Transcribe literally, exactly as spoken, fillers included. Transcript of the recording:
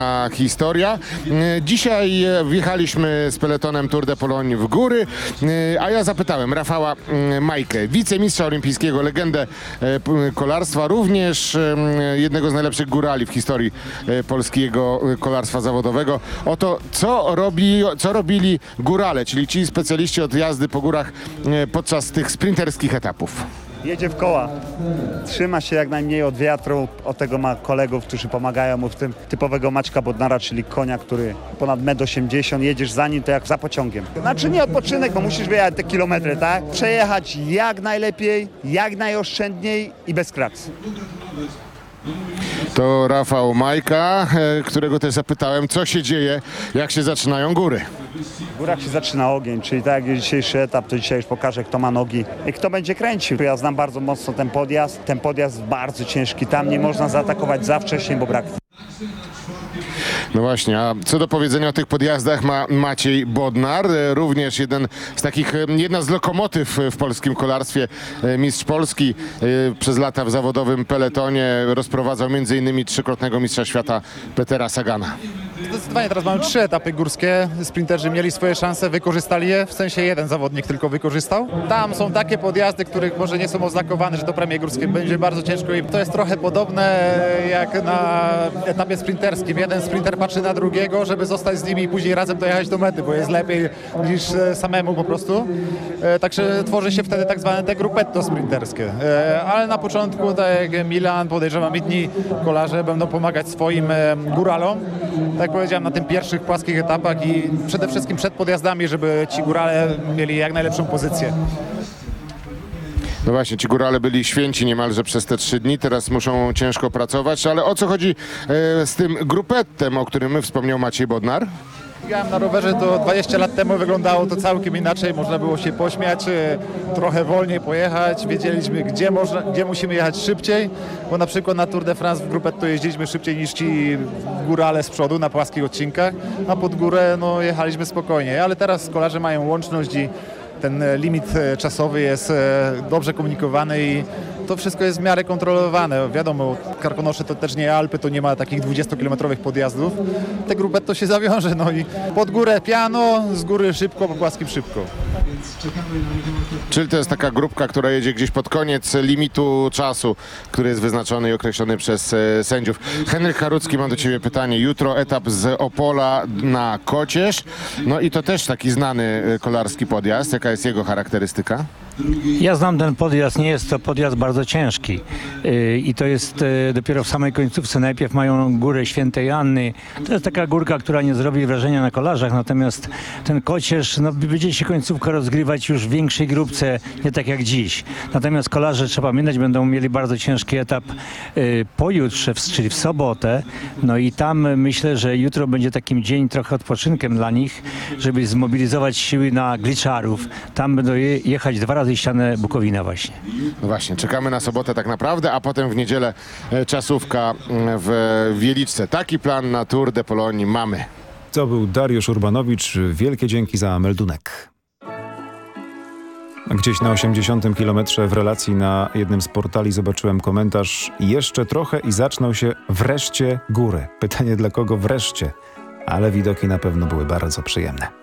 Historia. Dzisiaj wjechaliśmy z peletonem Tour de Pologne w góry, a ja zapytałem Rafała Majkę, wicemistrza olimpijskiego, legendę kolarstwa, również jednego z najlepszych górali w historii polskiego kolarstwa zawodowego, o to, co, robi, co robili górale, czyli ci specjaliści od jazdy po górach podczas tych sprinterskich etapów. Jedzie w koła, trzyma się jak najmniej od wiatru, od tego ma kolegów, którzy pomagają mu w tym, typowego Maćka Bodnara, czyli konia, który ponad metr osiemdziesiąt, jedziesz za nim to jak za pociągiem. Znaczy nie odpoczynek, bo musisz wyjechać te kilometry, tak? Przejechać jak najlepiej, jak najoszczędniej i bez krac. To Rafał Majka, którego też zapytałem, co się dzieje, jak się zaczynają góry. W górach się zaczyna ogień, czyli tak jak jest dzisiejszy etap, to dzisiaj już pokażę, kto ma nogi i kto będzie kręcił. Ja znam bardzo mocno ten podjazd, ten podjazd jest bardzo ciężki, tam nie można zaatakować za wcześnie, bo brak. No właśnie, a co do powiedzenia o tych podjazdach ma Maciej Bodnar, również jeden z takich, jedna z lokomotyw w polskim kolarstwie, mistrz Polski, przez lata w zawodowym peletonie rozprowadzał między innymi trzykrotnego mistrza świata Petera Sagana. Zdecydowanie teraz mamy trzy etapy górskie, sprinterzy mieli swoje szanse, wykorzystali je, w sensie jeden zawodnik tylko wykorzystał. Tam są takie podjazdy, których może nie są oznakowane, że to premie górskie będzie bardzo ciężko i to jest trochę podobne jak na etapie sprinterskim. Jeden sprinter patrzy na drugiego, żeby zostać z nimi i później razem dojechać do mety, bo jest lepiej niż samemu po prostu. Także tworzy się wtedy tak zwane te gruppetto sprinterskie. Ale na początku, tak jak Milan, podejrzewam, inni kolarze będą pomagać swoim góralom. Tak jak powiedziałem, na tym pierwszych płaskich etapach i przede wszystkim przed podjazdami, żeby ci górale mieli jak najlepszą pozycję. No właśnie, ci górale byli święci niemalże przez te trzy dni, teraz muszą ciężko pracować, ale o co chodzi e, z tym grupettem, o którym my wspomniał Maciej Bodnar? Biegałem na rowerze, to dwadzieścia lat temu wyglądało to całkiem inaczej, można było się pośmiać, trochę wolniej pojechać, wiedzieliśmy gdzie, można, gdzie musimy jechać szybciej, bo na przykład na Tour de France w grupetto jeździliśmy szybciej niż ci górale z przodu na płaskich odcinkach, a pod górę no, jechaliśmy spokojnie, ale teraz kolarze mają łączność i ten limit czasowy jest dobrze komunikowany i to wszystko jest w miarę kontrolowane. Wiadomo, Karkonosze to też nie Alpy, to nie ma takich dwudziestokilometrowych podjazdów. Te grupetto się zawiąże, no i pod górę piano, z góry szybko, po płaskim szybko. Czyli to jest taka grupka, która jedzie gdzieś pod koniec limitu czasu, który jest wyznaczony i określony przez e, sędziów. Henryk Harucki, mam do ciebie pytanie. Jutro etap z Opola na Kocież. No i to też taki znany kolarski podjazd. Jaka jest jego charakterystyka? Ja znam ten podjazd, nie jest to podjazd bardzo ciężki yy, i to jest yy, dopiero w samej końcówce. Najpierw mają górę Świętej Anny. To jest taka górka, która nie zrobi wrażenia na kolarzach, natomiast ten Kocież, no, będzie się końcówka rozgrywać już w większej grupce, nie tak jak dziś. Natomiast kolarze, trzeba pamiętać, będą mieli bardzo ciężki etap yy, pojutrze, czyli w sobotę. No i tam myślę, że jutro będzie takim dzień trochę odpoczynkiem dla nich, żeby zmobilizować siły na Gliczarów. Tam będą je, jechać dwa razy ścianę Bukowina właśnie. No właśnie, czekamy na sobotę tak naprawdę, a potem w niedzielę e, czasówka w Wieliczce. Taki plan na Tour de Pologne mamy. To był Dariusz Urbanowicz. Wielkie dzięki za meldunek. Gdzieś na osiemdziesiątym kilometrze w relacji na jednym z portali zobaczyłem komentarz: jeszcze trochę i zaczną się wreszcie góry. Pytanie, dla kogo wreszcie? Ale widoki na pewno były bardzo przyjemne.